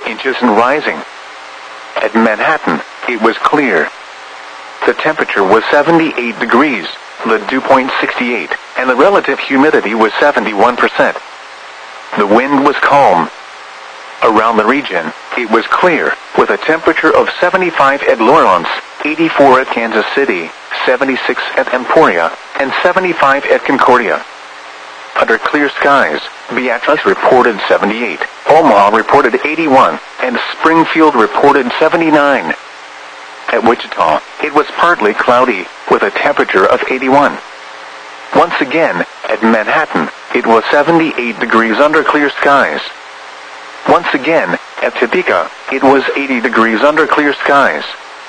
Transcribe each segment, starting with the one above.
inches and rising. At Manhattan, it was clear. The temperature was 78 degrees, the dew point 68, and the relative humidity was 71%. The wind was calm. Around the region, it was clear, with a temperature of 75 at Lawrence, 84 at Kansas City, 76 at Emporia, and 75 at Concordia. Under clear skies, Beatrice reported 78, Omaha reported 81, and Springfield reported 79. At Wichita, it was partly cloudy, with a temperature of 81. Once again, at Manhattan, it was 78 degrees under clear skies. Once again, at Topeka, it was 80 degrees under clear skies.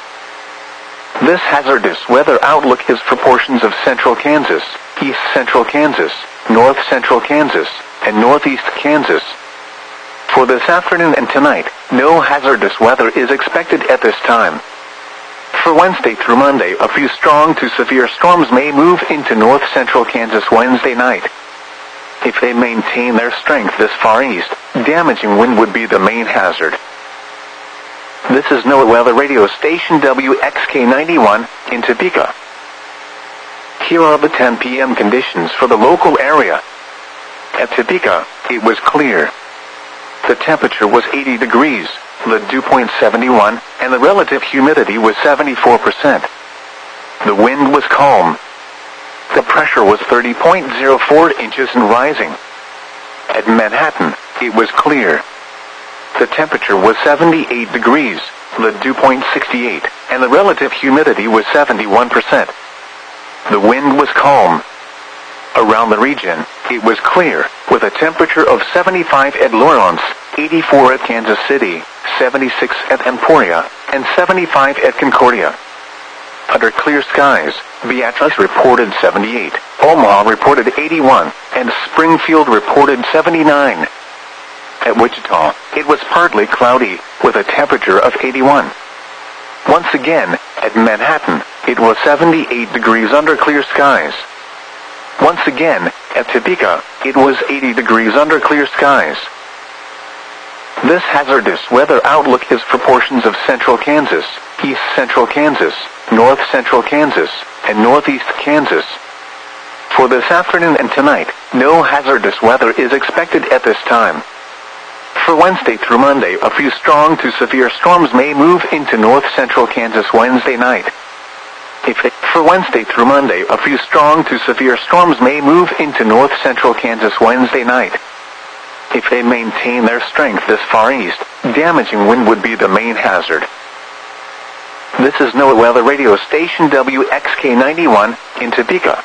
This hazardous weather outlook is for portions of central Kansas, east central Kansas, north central Kansas, and northeast Kansas. For this afternoon and tonight, no hazardous weather is expected at this time. For Wednesday through Monday, a few strong to severe storms may move into north central Kansas Wednesday night. If they maintain their strength this far east, damaging wind would be the main hazard. This is NOAA Weather Radio Station WXK91 in Topeka. Here are the 10 p.m. conditions for the local area. At Topeka, it was clear. The temperature was 80 degrees, the dew point 71, and the relative humidity was 74%. The wind was calm. The pressure was 30.04 inches and rising. At Manhattan, it was clear. The temperature was 78 degrees, the dew point 68, and the relative humidity was 71%. The wind was calm. Around the region, it was clear, with a temperature of 75 at Lawrence, 84 at Kansas City, 76 at Emporia, and 75 at Concordia. Under clear skies, Beatrice reported 78, Omaha reported 81, and Springfield reported 79. At Wichita, it was partly cloudy, with a temperature of 81. Once again, at Manhattan, it was 78 degrees under clear skies. Once again, at Topeka, it was 80 degrees under clear skies. This hazardous weather outlook is for portions of central Kansas, east central Kansas, north central Kansas, and northeast Kansas. For this afternoon and tonight, no hazardous weather is expected at this time. For Wednesday through Monday, a few strong to severe storms may move into north central Kansas Wednesday night. For Wednesday through Monday, a few strong to severe storms may move into north central Kansas Wednesday night. If they maintain their strength this far east, damaging wind would be the main hazard. This is NOAA Weather Radio Station WXK91 in Topeka.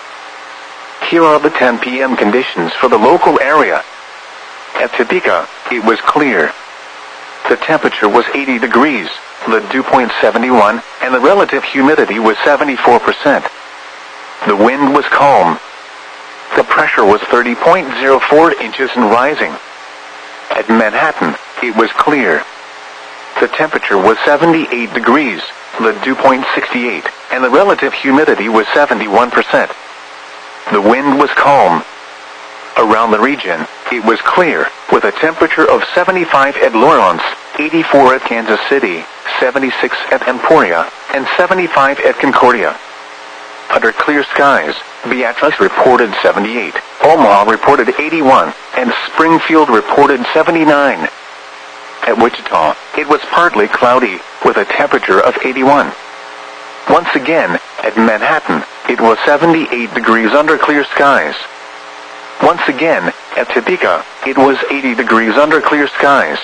Here are the 10 p.m. conditions for the local area. At Topeka, it was clear. The temperature was 80 degrees, the dew point 71, and the relative humidity was 74%. The wind was calm. The pressure was 30.04 inches and rising. At Manhattan, it was clear. The temperature was 78 degrees, the dew point 68, and the relative humidity was 71%. The wind was calm. Around the region, it was clear, with a temperature of 75 at Lawrence, 84 at Kansas City, 76 at Emporia, and 75 at Concordia. Under clear skies, Beatrice reported 78, Omaha reported 81, and Springfield reported 79. At Wichita, it was partly cloudy, with a temperature of 81. Once again, at Manhattan, it was 78 degrees under clear skies. Once again, at Topeka, it was 80 degrees under clear skies.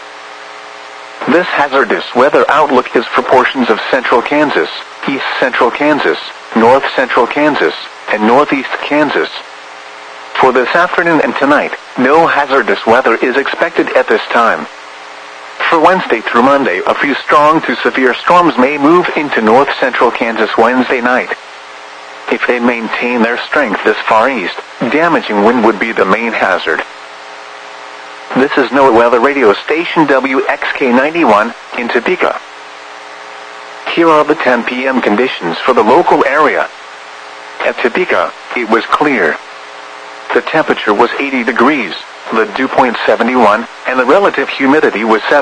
This hazardous weather outlook is for portions of central Kansas, east central Kansas, north central Kansas, and northeast Kansas. For this afternoon and tonight, no hazardous weather is expected at this time. For Wednesday through Monday, a few strong to severe storms may move into north central Kansas Wednesday night. If they maintain their strength this far east, damaging wind would be the main hazard. This is NOAA Weather Radio Station WXK91 in Topeka. Here are the 10 p.m. conditions for the local area. At Topeka, it was clear. The temperature was 80 degrees, the dew point 71, and the relative humidity was 70%.